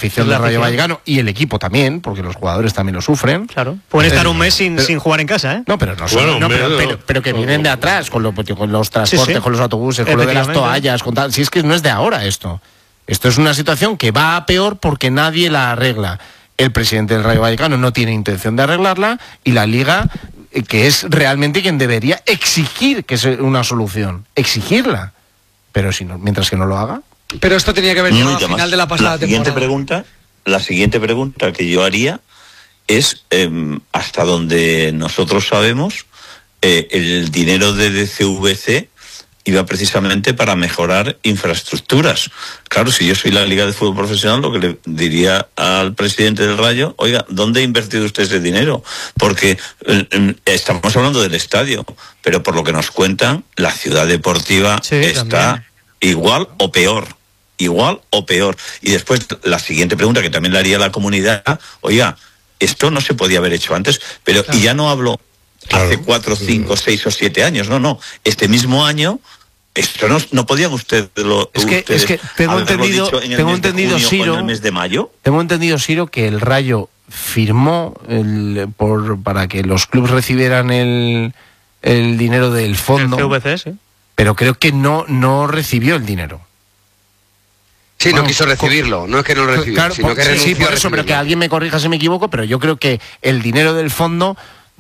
afición del Rayo Vallecano y el equipo también, porque los jugadores también lo sufren. Claro. Pueden estar un mes sin jugar en casa, ¿eh? No, pero no son, pero que vienen de atrás, con los transportes, con los autobuses, con lo de las toallas, con tal. Si es que no es de ahora esto. Esto es una situación que va a peor porque nadie la arregla. El presidente del Rayo Vallecano no tiene intención de arreglarla y la Liga, que es realmente quien debería exigir que sea una solución, exigirla. Pero si no, mientras que no lo haga. Pero esto tenía que haber llegado al final de la pasada temporada. La siguiente pregunta que yo haría es, hasta donde nosotros sabemos, el dinero de DCVC iba precisamente para mejorar infraestructuras. Claro, si yo soy la Liga de Fútbol Profesional, lo que le diría al presidente del Rayo, oiga, ¿dónde ha invertido usted ese dinero? Porque estamos hablando del estadio, pero por lo que nos cuentan, la ciudad deportiva está igual o peor. Y después, la siguiente pregunta, que también le haría a la comunidad, oiga, esto no se podía haber hecho antes, pero y ya no hablo hace 4, 5, 6 o 7 años, no, este mismo año, esto no podían ustedes es que tengo entendido, Ciro, en el mes de mayo. Tengo entendido, Ciro, que el Rayo firmó para que los clubes recibieran el dinero del fondo, el CVC, sí. Pero creo que no recibió el dinero. Sí, no quiso recibirlo, no es que no lo recibió, claro, sino que renunció. Sí, por eso, pero que alguien me corrija si me equivoco, pero yo creo que el dinero del fondo,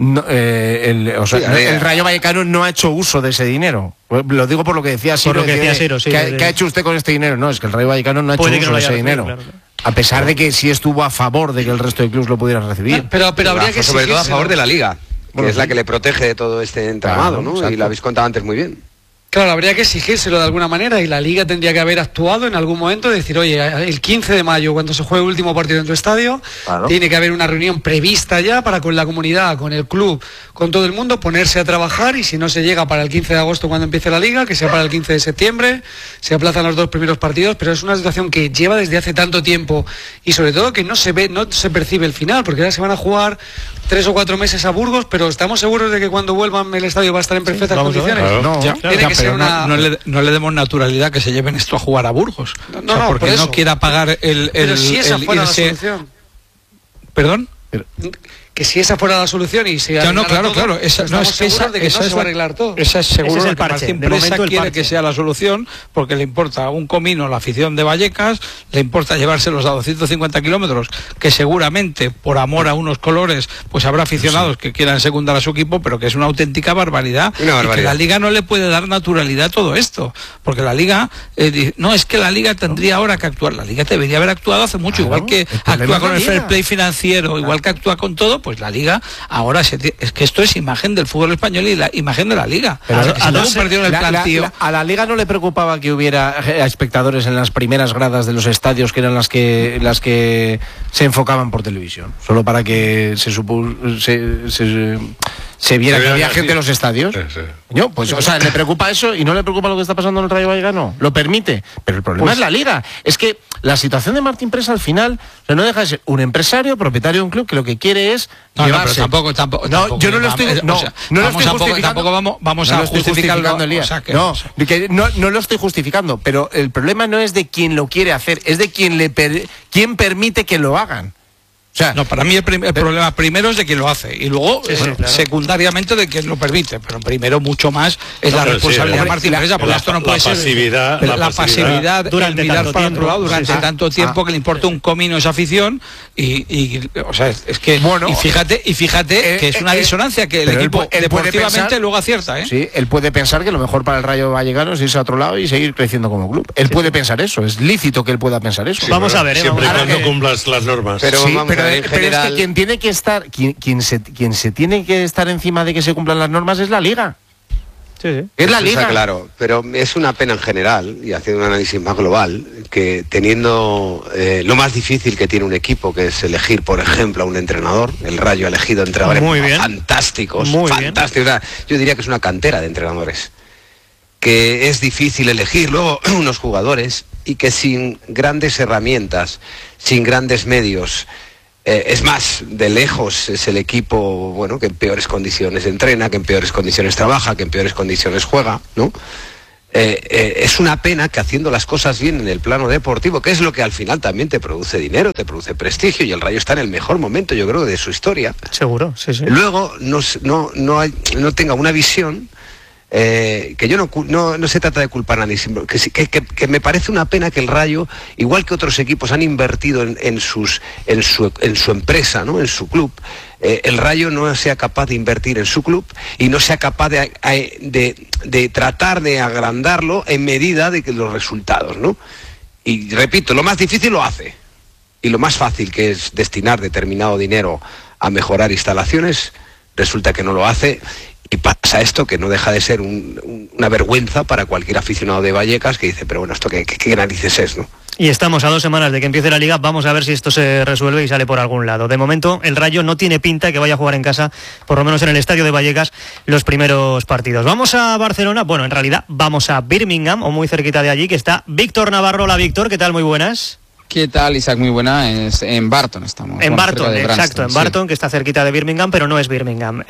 el Rayo Vallecano no ha hecho uso de ese dinero. Lo digo por lo que decía Ciro. ¿Qué ha hecho usted con este dinero? No, es que el Rayo Vallecano no ha hecho uso de ese dinero. Claro. A pesar de que sí estuvo a favor de que el resto de clubes lo pudieran recibir. Pero habría que sobre todo a favor de la Liga, que es la que le protege de todo este entramado, ¿no? Exacto. Y lo habéis contado antes muy bien. Claro, habría que exigírselo de alguna manera y la Liga tendría que haber actuado en algún momento, decir, oye, el 15 de mayo, cuando se juegue el último partido en tu estadio, tiene que haber una reunión prevista ya para con la comunidad, con el club, con todo el mundo, ponerse a trabajar y si no se llega para el 15 de agosto cuando empiece la Liga, que sea para el 15 de septiembre, se aplazan los 2 primeros partidos, pero es una situación que lleva desde hace tanto tiempo y sobre todo que no se percibe el final, porque ahora se van a jugar 3 o 4 meses a Burgos, pero estamos seguros de que cuando vuelvan el estadio va a estar en perfectas condiciones. Tiene que ser no le demos naturalidad que se lleven esto a jugar a Burgos. Porque no quiera pagar pero si esa fuera la solución. ¿Perdón? Que si esa fuera la solución y se claro, esa no es esa de que no se va a arreglar todo. Esa es seguro ese es que Martín Presa quiere que sea la solución, porque le importa un comino la afición de Vallecas, le importa llevárselos a 250 kilómetros, que seguramente por amor a unos colores pues habrá aficionados que quieran secundar a su equipo, pero que es una auténtica barbaridad. Y que la Liga no le puede dar naturalidad a todo esto, porque la Liga no es que la Liga tendría ahora que actuar, la Liga debería haber actuado hace mucho, igual que actúa con el fair play financiero, igual que actúa con todo, pues la Liga ahora es que esto es imagen del fútbol español y la imagen de la Liga. A la Liga no le preocupaba que hubiera espectadores en las primeras gradas de los estadios, que eran las que se enfocaban por televisión, solo para que se viera que había gente en los estadios. Pues, le preocupa eso y no le preocupa lo que está pasando en el Rayo Vallecano. Lo permite, pero el problema es la Liga. Es que la situación de Martín Presa al final no deja de ser un empresario propietario de un club que lo que quiere es llevarse. Tampoco. Yo no lo estoy. No lo estoy justificando. Tampoco vamos a justificarlo. No lo estoy justificando, pero el problema no es de quien lo quiere hacer, es de quien permite que lo hagan. Para mí el problema primero es de quien lo hace y luego secundariamente de quien lo permite, pero primero mucho más es la responsabilidad de Martín Presa, porque esto no puede ser la pasividad durante mirar para otro lado durante tanto tiempo que le importa un comino esa afición y fíjate que es una disonancia que el equipo deportivamente luego acierta, Sí, él puede pensar que lo mejor para el Rayo Vallecano es irse a otro lado y seguir creciendo como club. Él puede pensar eso, es lícito que él pueda pensar eso. Vamos a ver, siempre y cuando cumplas las normas. Pero es que quien tiene que estar, quien se tiene que estar encima de que se cumplan las normas es la Liga. Es la Liga. Está claro, pero es una pena en general, y haciendo un análisis más global, que teniendo lo más difícil que tiene un equipo, que es elegir, por ejemplo, a un entrenador, el Rayo ha elegido entrenadores fantásticos. Yo diría que es una cantera de entrenadores, que es difícil elegir luego unos jugadores y que sin grandes herramientas, sin grandes medios, es más, de lejos es el equipo que en peores condiciones entrena, que en peores condiciones trabaja, que en peores condiciones juega, ¿no? es una pena que haciendo las cosas bien en el plano deportivo, que es lo que al final también te produce dinero, te produce prestigio, y el Rayo está en el mejor momento, yo creo, de su historia. Seguro, sí. Luego no tenga una visión, que yo no se trata de culpar a nadie, que me parece una pena que el Rayo, igual que otros equipos han invertido en su empresa, ¿no?, en su club, el Rayo no sea capaz de invertir en su club y no sea capaz de tratar de agrandarlo en medida de que los resultados, ¿no? Y repito, lo más difícil lo hace, y lo más fácil, que es destinar determinado dinero a mejorar instalaciones, resulta que no lo hace. Y pasa esto, que no deja de ser una vergüenza para cualquier aficionado de Vallecas, que dice, pero bueno, ¿esto qué narices es, no? Y estamos a 2 semanas de que empiece la Liga, vamos a ver si esto se resuelve y sale por algún lado. De momento, el Rayo no tiene pinta de que vaya a jugar en casa, por lo menos en el estadio de Vallecas, los primeros partidos. Vamos a Barcelona, bueno, en realidad vamos a Birmingham, o muy cerquita de allí, que está Víctor Navarro. Hola, Víctor, ¿qué tal? Muy buenas. ¿Qué tal, Isaac? Muy buena. En Barton estamos. En Barton, exacto, en Barton, sí, que está cerquita de Birmingham, pero no es Birmingham.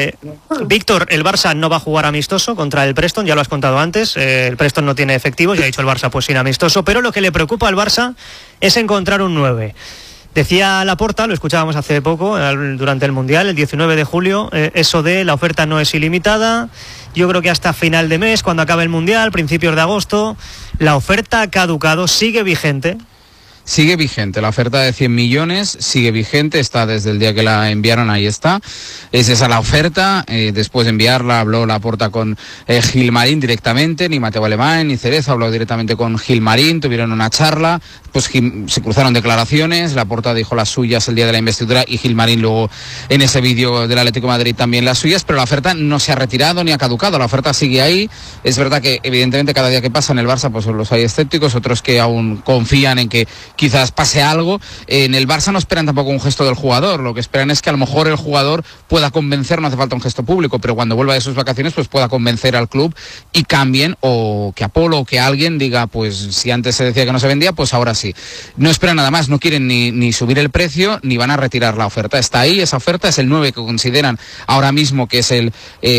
Víctor, el Barça no va a jugar amistoso contra el Preston, ya lo has contado antes. El Preston no tiene efectivos, ya ha dicho el Barça, pues sin amistoso, pero lo que le preocupa al Barça es encontrar un 9. Decía Laporta, lo escuchábamos hace poco, durante el Mundial, el 19 de julio, eso de la oferta no es ilimitada. Yo creo que hasta final de mes, cuando acabe el Mundial, principios de agosto, la oferta ha caducado, sigue vigente. Sigue vigente, la oferta de 100 millones sigue vigente, está desde el día que la enviaron, ahí está. Es esa la oferta, después de enviarla habló Laporta con Gilmarín directamente, ni Mateo Alemán ni Cereza, habló directamente con Gilmarín, tuvieron una charla, pues se cruzaron declaraciones, Laporta dijo las suyas el día de la investidura y Gilmarín luego en ese vídeo del Atlético de Madrid también las suyas, pero la oferta no se ha retirado ni ha caducado, la oferta sigue ahí. Es verdad que evidentemente cada día que pasa en el Barça pues los hay escépticos, otros que aún confían en que quizás pase algo. En el Barça no esperan tampoco un gesto del jugador, lo que esperan es que a lo mejor el jugador pueda convencer, no hace falta un gesto público, pero cuando vuelva de sus vacaciones pues pueda convencer al club y cambien, o que Apolo o que alguien diga, pues si antes se decía que no se vendía, pues ahora sí. No esperan nada más, no quieren ni subir el precio, ni van a retirar la oferta. Está ahí, esa oferta es el 9 que consideran ahora mismo que es el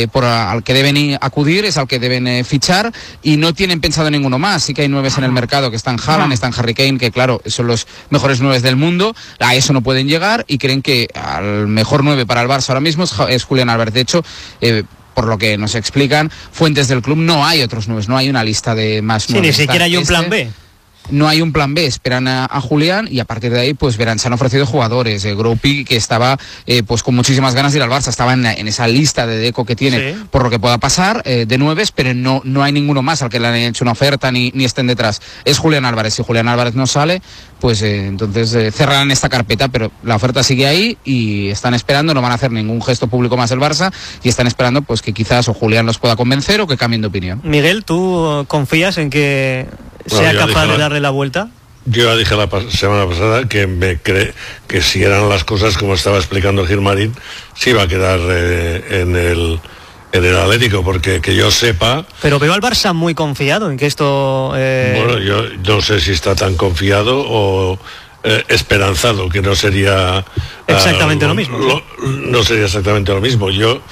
al que deben acudir, es al que deben fichar, y no tienen pensado ninguno más. Sí que hay 9 en el mercado, que están Haaland, están Harry Kane, que claro, son los mejores 9 del mundo, a eso no pueden llegar, y creen que al mejor 9 para el Barça ahora mismo es Julián Álvarez. De hecho, por lo que nos explican fuentes del club, no hay otros 9, no hay una lista de más 9. Sí, ni siquiera hay un plan B. No hay un plan B, esperan a Julián, y a partir de ahí pues verán, se han ofrecido jugadores, Groupi, que estaba pues con muchísimas ganas de ir al Barça, estaba en esa lista de Deco que tiene, sí, por lo que pueda pasar, de 9, pero no hay ninguno más al que le han hecho una oferta ni estén detrás. Es Julián Álvarez. Si Julián Álvarez no sale, pues entonces cerrarán esta carpeta, pero la oferta sigue ahí y están esperando, no van a hacer ningún gesto público más el Barça, y están esperando pues que quizás o Julián los pueda convencer o que cambien de opinión. Miguel, ¿tú confías en que sea capaz de darle la vuelta? Yo ya dije la semana pasada que me cree que si eran las cosas como estaba explicando Gilmarín, sí iba a quedar en el Atlético, porque que yo sepa... Pero veo al Barça muy confiado en que esto... Bueno, yo no sé si está tan confiado o esperanzado, que no sería... exactamente lo mismo. No sería exactamente lo mismo.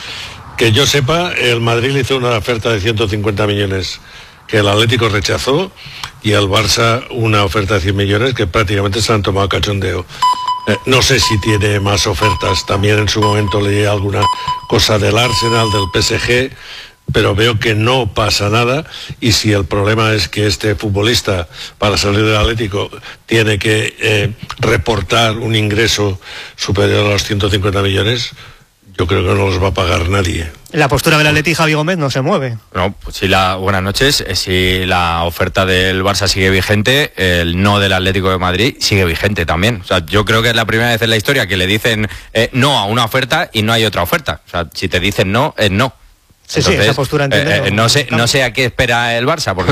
Que yo sepa, el Madrid le hizo una oferta de 150 millones que el Atlético rechazó, y al Barça una oferta de 100 millones que prácticamente se han tomado cachondeo. No sé si tiene más ofertas, también en su momento leí alguna cosa del Arsenal, del PSG, pero veo que no pasa nada, y si el problema es que este futbolista para salir del Atlético tiene que reportar un ingreso superior a los 150 millones, yo creo que no los va a pagar nadie. La postura del Atleti, Javi Gómez, no se mueve. No, pues buenas noches. Si la oferta del Barça sigue vigente, el no del Atlético de Madrid sigue vigente también. O sea, yo creo que es la primera vez en la historia que le dicen no a una oferta y no hay otra oferta. O sea, si te dicen no, es no. Sí, entonces, esa postura entiendo. No sé a qué espera el Barça, porque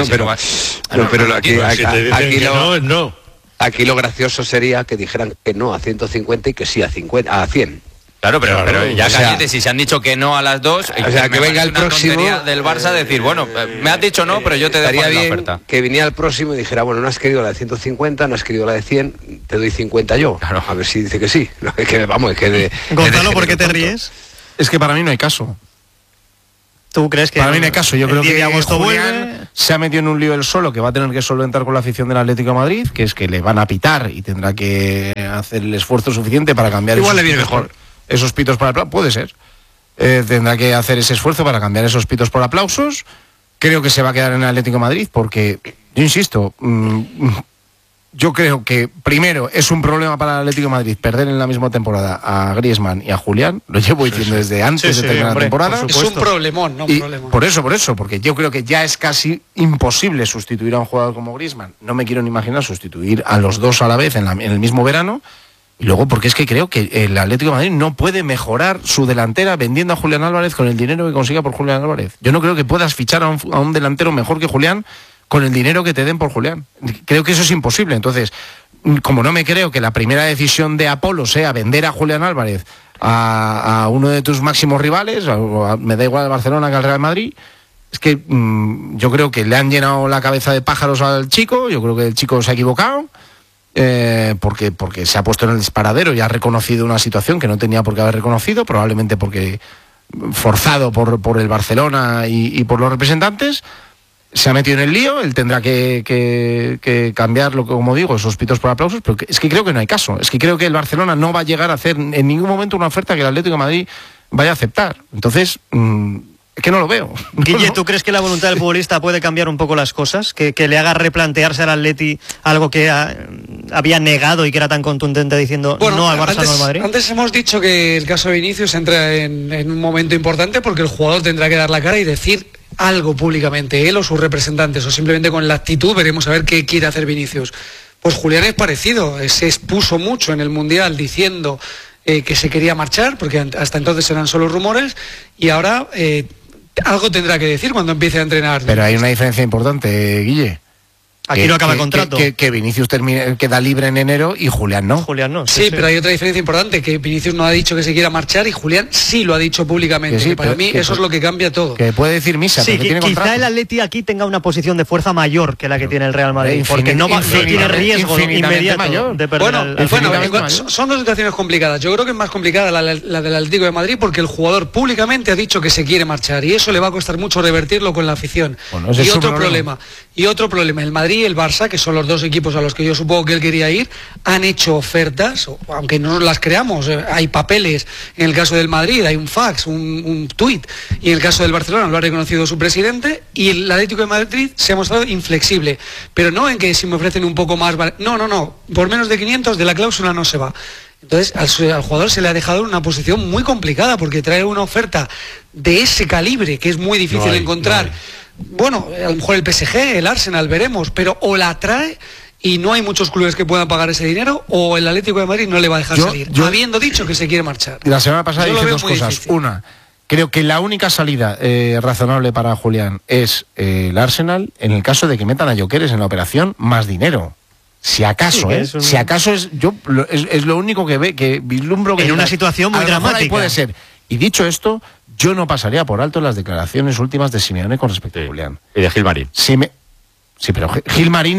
no. Aquí lo gracioso sería que dijeran que no a 150 y que sí a 100. Claro, pero ya caliente, si se han dicho que no a las dos, o sea, que venga el próximo del Barça decir, bueno, me has dicho no, pero yo te dejo la oferta. Que viniera el próximo y dijera, bueno, no has querido la de 150, no has querido la de 100, te doy 50 yo. Claro. A ver si dice que sí. Gonzalo, ¿por qué te ríes? Es que para mí no hay caso. ¿Tú crees que para mí no hay caso? Yo creo que agosto Julián se ha metido en un lío él solo que va a tener que solventar con la afición del Atlético de Madrid, que es que le van a pitar y tendrá que hacer el esfuerzo suficiente para cambiar esos pitos por aplausos. Puede ser. Tendrá que hacer ese esfuerzo para cambiar esos pitos por aplausos. Creo que se va a quedar en el Atlético de Madrid porque, yo insisto, yo creo que primero es un problema para el Atlético de Madrid perder en la misma temporada a Griezmann y a Julián. Lo llevo diciendo desde antes de terminar la temporada. Es un problemón, no un problemón. Por eso, porque yo creo que ya es casi imposible sustituir a un jugador como Griezmann. No me quiero ni imaginar sustituir a los dos a la vez en el mismo verano. Y luego porque es que creo que el Atlético de Madrid no puede mejorar su delantera vendiendo a Julián Álvarez con el dinero que consiga por Julián Álvarez. Yo no creo que puedas fichar a un delantero mejor que Julián con el dinero que te den por Julián. Creo que eso es imposible. Entonces, como no me creo que la primera decisión de Apolo sea vender a Julián Álvarez a uno de tus máximos rivales, me da igual al Barcelona que al Real Madrid, es que yo creo que le han llenado la cabeza de pájaros al chico. Yo creo que el chico se ha equivocado, porque se ha puesto en el disparadero y ha reconocido una situación que no tenía por qué haber reconocido, probablemente porque forzado por el Barcelona y por los representantes. Se ha metido en el lío, él tendrá que cambiarlo, como digo, esos pitos por aplausos, pero es que creo que no hay caso. Es que creo que el Barcelona no va a llegar a hacer en ningún momento una oferta que el Atlético de Madrid vaya a aceptar. Entonces, es que no lo veo. Guille, ¿tú crees que la voluntad del futbolista puede cambiar un poco las cosas? Que le haga replantearse al Atleti algo que había negado y que era tan contundente diciendo no al Barça, no al Madrid. Antes hemos dicho que el caso de Vinicius entra en un momento importante porque el jugador tendrá que dar la cara y decir algo públicamente, él o sus representantes, o simplemente con la actitud veremos a ver qué quiere hacer Vinicius. Pues Julián es parecido, se expuso mucho en el Mundial diciendo que se quería marchar, porque hasta entonces eran solo rumores, y ahora algo tendrá que decir cuando empiece a entrenar. Pero hay una diferencia importante, Guille. Aquí no acaba el contrato. Que Vinicius queda libre en enero y Julián no. Sí, pero hay otra diferencia importante, que Vinicius no ha dicho que se quiera marchar y Julián sí lo ha dicho públicamente. Que para mí eso es lo que cambia todo. Que puede decir misa, sí, porque tiene quizá contrato. el Atleti aquí tenga una posición de fuerza mayor que la que tiene el Real Madrid, porque no tiene riesgo inmediato de perder son dos situaciones complicadas. Yo creo que es más complicada la del Atlético de Madrid porque el jugador públicamente ha dicho que se quiere marchar y eso le va a costar mucho revertirlo con la afición. Y otro problema, el Madrid y el Barça, que son los dos equipos a los que yo supongo que él quería ir, han hecho ofertas, aunque no las creamos, hay papeles, en el caso del Madrid hay un fax, un tuit, y en el caso del Barcelona lo ha reconocido su presidente, y el Atlético de Madrid se ha mostrado inflexible, pero no en que si me ofrecen un poco más, no, por menos de 500 de la cláusula no se va. Entonces al jugador se le ha dejado en una posición muy complicada, porque trae una oferta de ese calibre, que es muy difícil encontrar. Bueno, a lo mejor el PSG, el Arsenal, veremos, pero o la trae y no hay muchos clubes que puedan pagar ese dinero, o el Atlético de Madrid no le va a dejar salir, habiendo dicho que se quiere marchar. La semana pasada dije dos cosas. Difícil. Una, creo que la única salida razonable para Julián es el Arsenal, en el caso de que metan a Gyökeres en la operación, más dinero. Si acaso, sí, si acaso es lo único que vislumbro que en una situación muy dramática puede ser. Y dicho esto, yo no pasaría por alto las declaraciones últimas de Simeone con respecto a Julián. Y de Gilmarín. Sí, pero Gilmarín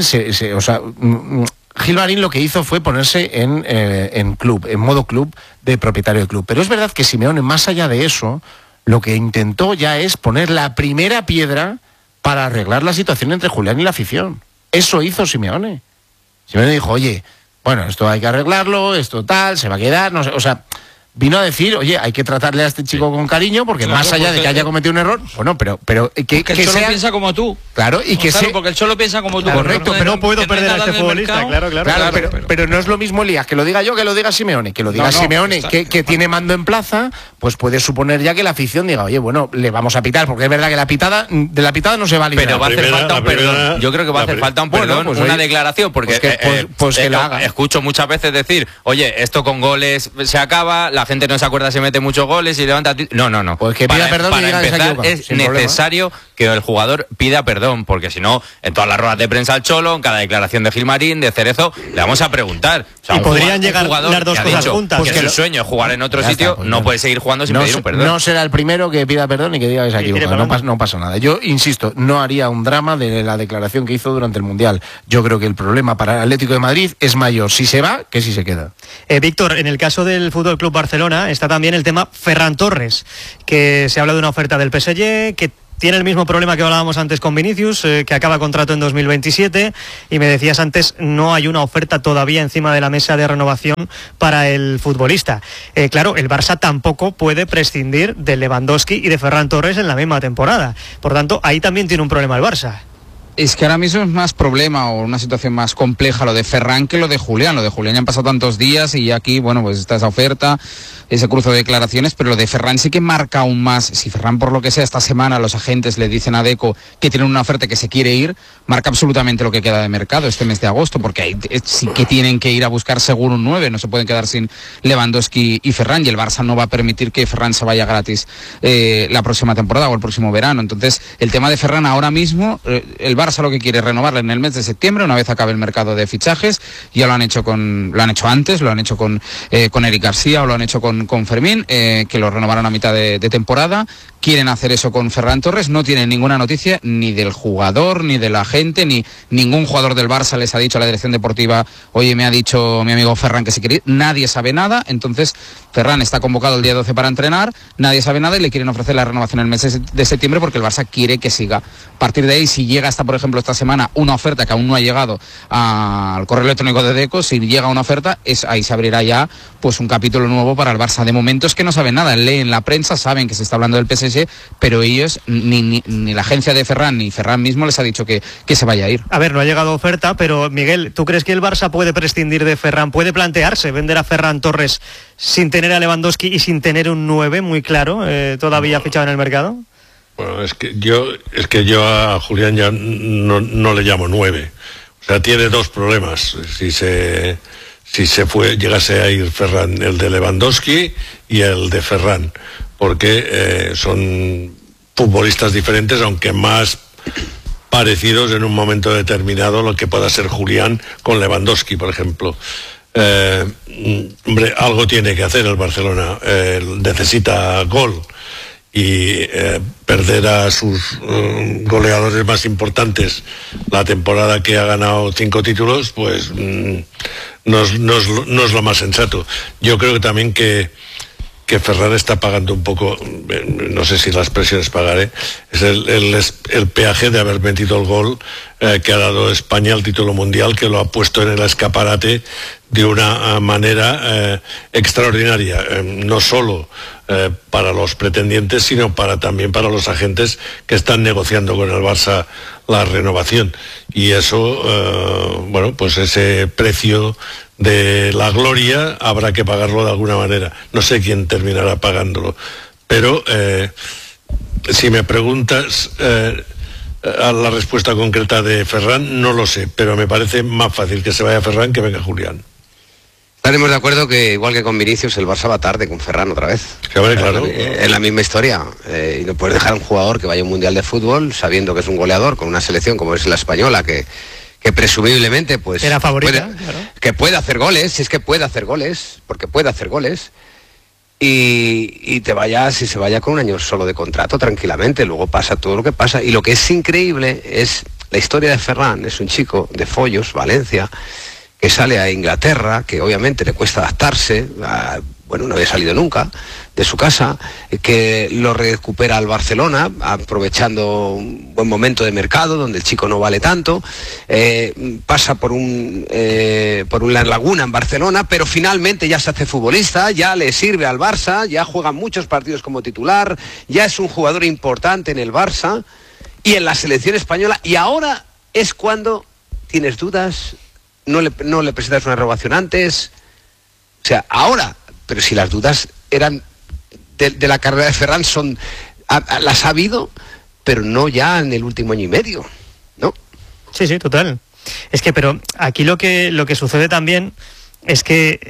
Gilmarín lo que hizo fue ponerse en modo club de propietario de club. Pero es verdad que Simeone, más allá de eso, lo que intentó ya es poner la primera piedra para arreglar la situación entre Julián y la afición. Eso hizo Simeone. Simeone dijo, oye, bueno, esto hay que arreglarlo, esto tal, se va a quedar, no sé, o sea, vino a decir, oye, hay que tratarle a este chico con cariño, porque más allá de que haya cometido un error, bueno, pero que el Cholo piensa como tú. Claro, y que claro, porque el Cholo piensa como tú. Correcto, pero no puedo perder a este futbolista, claro. Pero no es lo mismo, Elías, que lo diga yo, que lo diga Simeone. Que lo diga Simeone, que tiene mando en plaza, pues puede suponer ya que la afición diga, oye, bueno, le vamos a pitar, porque es verdad que de la pitada no se va a librar. Pero va a hacer falta un perdón. Yo creo que va a hacer falta un perdón, pues una declaración, porque pues que lo haga. Escucho muchas veces decir, oye, esto con goles se acaba, la gente no se acuerda, se mete muchos goles y levanta. No. Pues que pida perdón para y diga empezar, que se es necesario que el jugador pida perdón, porque si no, en todas las ruedas de prensa al Cholo, en cada declaración de Gilmarín, de Cerezo, le vamos a preguntar. O sea, y podrían llegar las dos cosas juntas. Pues que su sueño es jugar en otro sitio, no puede seguir jugando sin pedir un perdón. No será el primero que pida perdón y que diga que se ha equivocado. No pasa nada. Yo insisto, no haría un drama de la declaración que hizo durante el Mundial. Yo creo que el problema para el Atlético de Madrid es mayor si se va que si se queda. Víctor, en el caso del Fútbol Club Barcelona está también el tema Ferran Torres, que se habla de una oferta del PSG, que tiene el mismo problema que hablábamos antes con Vinicius, que acaba contrato en 2027, y me decías antes, no hay una oferta todavía encima de la mesa de renovación para el futbolista. Claro, el Barça tampoco puede prescindir de Lewandowski y de Ferran Torres en la misma temporada. Por tanto, ahí también tiene un problema el Barça. Es que ahora mismo es más problema o una situación más compleja lo de Ferran que lo de Julián. Lo de Julián ya han pasado tantos días y aquí, bueno, pues está esa oferta, ese cruce de declaraciones, pero lo de Ferran sí que marca aún más. Si Ferran, por lo que sea, esta semana los agentes le dicen a Deco que tienen una oferta que se quiere ir, marca absolutamente lo que queda de mercado este mes de agosto, porque ahí sí que tienen que ir a buscar seguro un 9, no se pueden quedar sin Lewandowski y Ferran, y el Barça no va a permitir que Ferran se vaya gratis la próxima temporada o el próximo verano. Entonces, el tema de Ferran ahora mismo, el Barça lo que quiere es renovarle en el mes de septiembre, una vez acabe el mercado de fichajes. Ya lo han hecho antes, lo han hecho con Eric García o lo han hecho con Fermín, que lo renovaron a mitad de temporada. Quieren hacer eso con Ferran Torres. No tienen ninguna noticia ni del jugador, ni de la gente, ni ningún jugador del Barça les ha dicho a la dirección deportiva, oye, me ha dicho mi amigo Ferran que se quiere ir. Nadie sabe nada. Entonces Ferran está convocado el día 12 para entrenar, nadie sabe nada y le quieren ofrecer la renovación en el mes de septiembre porque el Barça quiere que siga. A partir de ahí, si llega hasta, por ejemplo, esta semana una oferta que aún no ha llegado al correo electrónico de Deco, si llega una oferta, ahí se abrirá ya pues un capítulo nuevo para el Barça. De momento es que no saben nada, leen la prensa, saben que se está hablando del PSG, pero ellos, ni la agencia de Ferran, ni Ferran mismo les ha dicho que se vaya a ir. A ver, no ha llegado oferta, pero Miguel, ¿tú crees que el Barça puede prescindir de Ferran? ¿Puede plantearse vender a Ferran Torres sin tener a Lewandowski y sin tener un 9 muy claro, todavía fichado en el mercado? Bueno, es que yo a Julián ya no le llamo 9. O sea, tiene dos problemas. Si llegase a ir Ferran, el de Lewandowski y el de Ferran, porque son futbolistas diferentes, aunque más parecidos en un momento determinado lo que pueda ser Julián con Lewandowski, por ejemplo. Hombre, algo tiene que hacer el Barcelona, necesita gol. Y perder a sus goleadores más importantes la temporada que ha ganado 5 títulos, pues no es lo más sensato. Yo creo que también que Ferran está pagando un poco, no sé si la expresión es pagar, es el peaje de haber metido el gol que ha dado España al título mundial, que lo ha puesto en el escaparate de una manera extraordinaria, no solo para los pretendientes, sino también para los agentes que están negociando con el Barça la renovación. Y eso, bueno, pues ese precio de la gloria habrá que pagarlo de alguna manera. No sé quién terminará pagándolo, pero si me preguntas a la respuesta concreta de Ferran, no lo sé, pero me parece más fácil que se vaya Ferran que venga Julián. Estaremos de acuerdo que, igual que con Vinicius, el Barça va tarde con Ferran otra vez. Claro. Es la misma historia. Y no puedes dejar a un jugador que vaya a un mundial de fútbol sabiendo que es un goleador con una selección como es la española, que presumiblemente pues era favorita, que puede hacer goles, si es que puede hacer goles, porque puede hacer goles, y se vaya con un año solo de contrato tranquilamente. Luego pasa todo lo que pasa, y lo que es increíble es la historia de Ferran. Es un chico de Follos, Valencia, que sale a Inglaterra, que obviamente le cuesta adaptarse, no había salido nunca de su casa, que lo recupera al Barcelona, aprovechando un buen momento de mercado donde el chico no vale tanto, pasa por una laguna en Barcelona, pero finalmente ya se hace futbolista, ya le sirve al Barça, ya juega muchos partidos como titular, ya es un jugador importante en el Barça y en la selección española, y ahora es cuando tienes dudas, no le presentas una renovación antes, o sea, ahora. Pero si las dudas eran de la carrera de Ferran, las ha habido, pero no ya en el último año y medio, ¿no? Sí, total. Es que, pero aquí lo que sucede también es que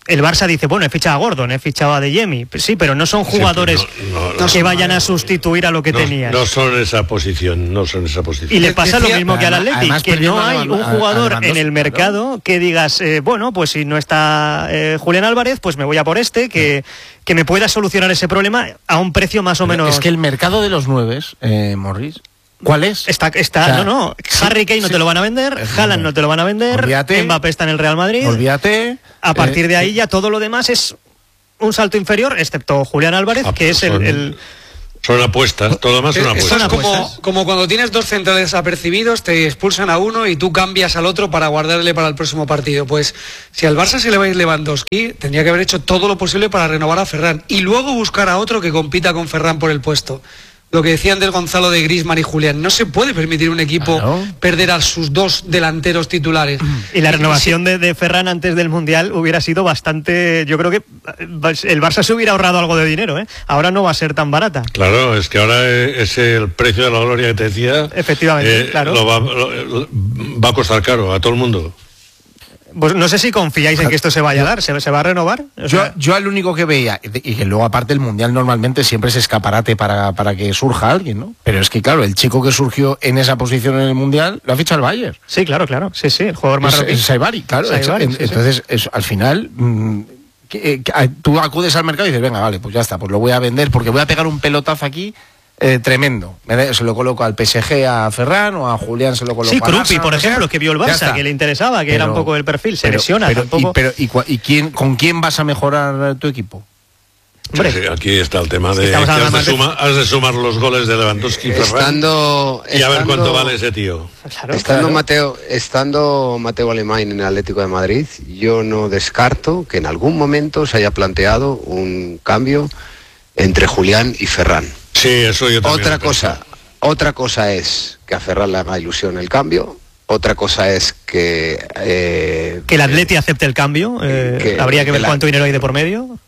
el Barça dice, bueno, he fichado a Gordon, he fichado a Adeyemi, sí, pero no son jugadores que vayan a sustituir a lo que tenían. No son esa posición, Y le pasa lo mismo que al Atleti, que no hay un jugador en el mercado que digas, bueno, pues si no está Julián Álvarez, pues me voy a por que me pueda solucionar ese problema a un precio más o menos... Es que el mercado de los 9, Morris... ¿Cuál es? Está, o sea, no. Harry Kane no te lo van a vender, Haaland no te lo van a vender, olvídate, Mbappé está en el Real Madrid. Olvídate. A partir de ahí ya todo lo demás es un salto inferior, excepto Julián Álvarez, que es el... Son apuestas, todo lo demás son apuestas. Como cuando tienes 2 centrales apercibidos, te expulsan a uno y tú cambias al otro para guardarle para el próximo partido. Pues si al Barça se le va a ir Lewandowski, tendría que haber hecho todo lo posible para renovar a Ferran y luego buscar a otro que compita con Ferran por el puesto. Lo que decía antes Gonzalo de Griezmann y Julián, no se puede permitir un equipo perder a sus 2 delanteros titulares. Y la renovación de Ferran antes del Mundial hubiera sido bastante... Yo creo que el Barça se hubiera ahorrado algo de dinero, ¿eh? Ahora no va a ser tan barata. Claro, es que ahora es el precio de la gloria que te decía. Efectivamente, claro. Va a costar caro a todo el mundo. Pues no sé si confiáis en que esto se vaya a dar, ¿se va a renovar? O sea, yo al único que veía, y que luego aparte el Mundial normalmente siempre es escaparate para que surja alguien, ¿no? Pero es que claro, el chico que surgió en esa posición en el Mundial lo ha fichado el Bayern. Sí, claro, sí, el jugador más rápido. Es Saibari, claro. Entonces, al final... tú acudes al mercado y dices, venga, vale, pues ya está, pues lo voy a vender porque voy a pegar un pelotazo aquí tremendo. Se lo coloco al PSG a Ferran o a Julián se lo coloco a Krupi, por ejemplo, que vio el Barça, que le interesaba, que era un poco el perfil, se lesiona tampoco. ¿Con quién vas a mejorar tu equipo? Hombre, sí, aquí está el tema de que has de sumar los goles de Lewandowski y Ferran y a ver cuánto vale ese tío. Estando Mateo Alemán en el Atlético de Madrid, yo no descarto que en algún momento se haya planteado un cambio entre Julián y Ferran. Sí, eso yo también. Otra cosa es que a Ferran le haga ilusión el cambio. Otra cosa es que el Atleti acepte el cambio. Habría que ver cuánto dinero hay de por medio.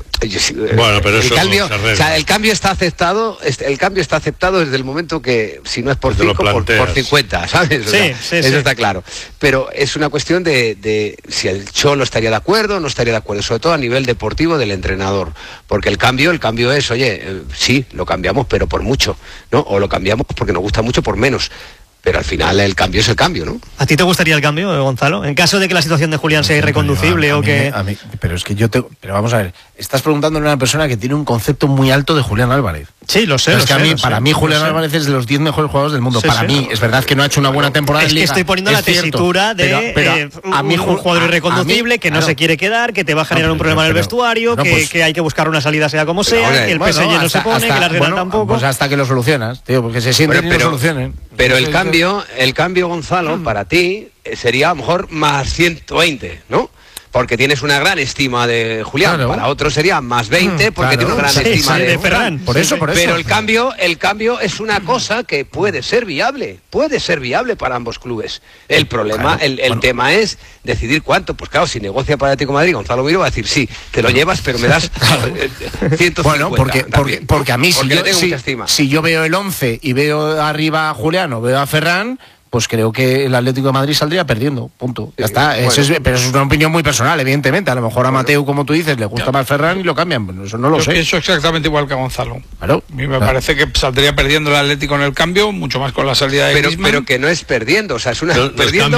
Bueno, pero el cambio está aceptado. El cambio está aceptado desde el momento que, si no es por 5, por 50, ¿sabes? Eso está claro. Pero es una cuestión de si el Cholo estaría de acuerdo o no estaría de acuerdo, sobre todo a nivel deportivo del entrenador. Porque el cambio es, sí, lo cambiamos, pero por mucho, ¿no? O lo cambiamos porque nos gusta mucho por menos. Pero al final el cambio es el cambio, ¿no? ¿A ti te gustaría el cambio, Gonzalo? En caso de que la situación de Julián sea irreconducible o que... Pero es que pero vamos a ver, estás preguntándole a una persona que tiene un concepto muy alto de Julián Álvarez. Sí, lo sé. Para mí Julián Álvarez es de los 10 mejores jugadores del mundo. Para mí, es verdad que no ha hecho una buena temporada en Liga. Es que estoy poniendo la tesitura de a mí un jugador irreconducible que no se quiere quedar, que te va a generar un problema en el vestuario, que hay que buscar una salida sea como sea, que el PSG no se pone, que la Real tampoco. Pues hasta que lo solucionas, tío, porque se sienten y lo solucionen. Pero el cambio, Gonzalo, para ti sería a lo mejor más 120, ¿no? Porque tienes una gran estima de Julián. Claro. Para otro sería más 20 porque tiene una gran estima de Ferran. Por eso. Pero el cambio es una cosa que puede ser viable para ambos clubes. El problema, el tema es decidir cuánto. Pues claro, si negocia para Atlético de Madrid, Gonzalo Miro va a decir, sí, te lo llevas, pero me das 150. Bueno, porque a mí, si yo veo el 11 y veo arriba a Julián o veo a Ferran, pues creo que el Atlético de Madrid saldría perdiendo, punto. Ya está, pero es una opinión muy personal, evidentemente. A lo mejor a Mateo, como tú dices, le gusta más Ferran y lo cambian. Bueno, eso no lo sé. Yo pienso exactamente igual que Gonzalo. Claro. A mí me parece que saldría perdiendo el Atlético en el cambio, mucho más con la salida de Griezmann. Pero que no es perdiendo, o sea, es una... perdiendo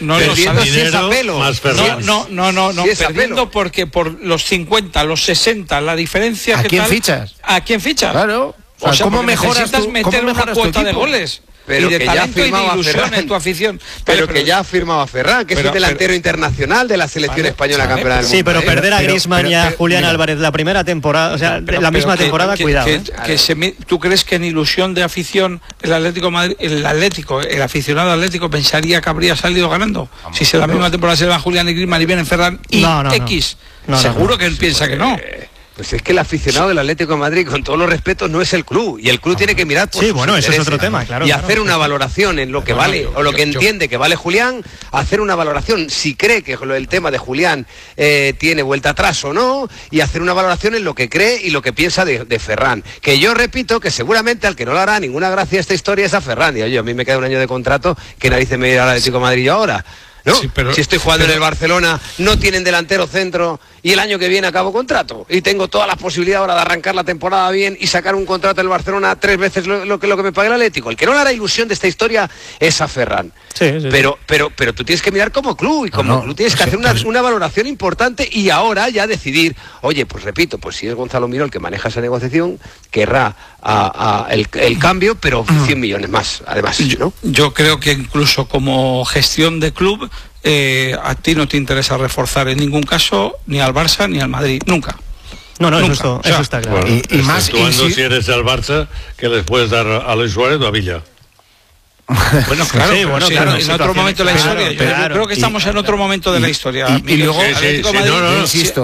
si es apelo. Más Ferran. No, si perdiendo porque por los 50, los 60, la diferencia... ¿A quién fichas? ¿A quién fichas? Claro. O sea, ¿cómo mejoras meter una cuota de goles? Pero y de que talento ya y de ilusión Ferran, en tu afición. Pero que ya ha firmado a Ferran, que es un delantero internacional de la selección española campeona del mundo. Sí, pero perder a Griezmann y a Julián Álvarez la primera temporada, o sea, la misma temporada, cuidado. ¿Tú crees que en ilusión de afición el Atlético Madrid, el aficionado atlético pensaría que habría salido ganando? Si la misma temporada se van Julián y Griezmann y vienen Ferran y X. Seguro que él piensa que no. Pues es que el aficionado del Atlético de Madrid, con todos los respetos, no es el club. Y el club tiene que mirar por sus eso es otro tema, claro. Y hacer una valoración en lo que vale, o lo que entiende que vale Julián, hacer una valoración, si cree que el tema de Julián tiene vuelta atrás o no, y hacer una valoración en lo que cree y lo que piensa de Ferran. Que yo repito que seguramente al que no le hará ninguna gracia esta historia es a Ferran. Y oye, a mí me queda un año de contrato, que narices me irá al Atlético de Madrid yo ahora. ¿no? Sí, si estoy jugando en el Barcelona, no tienen delantero centro y el año que viene acabo contrato y tengo todas las posibilidades ahora de arrancar la temporada bien y sacar un contrato del Barcelona 3 veces lo que me pague el Atlético. El que no le hará ilusión de esta historia es a Ferran. Sí. Pero tú tienes que mirar como club y como club tienes que hacer una valoración importante y ahora ya decidir, oye, pues repito, pues si es Gonzalo Miró el que maneja esa negociación, querrá el cambio, pero 100 millones más, además, ¿no? Yo creo que incluso como gestión de club, a ti no te interesa reforzar en ningún caso ni al Barça ni al Madrid, nunca. No, eso está claro. Bueno, y más cuando si eres el Barça, que les puedes dar a Luis Suárez o a Villa. Bueno, claro, en otro momento de la historia. Yo creo que estamos en otro momento de la historia. Y luego, Atlético de Madrid, insisto.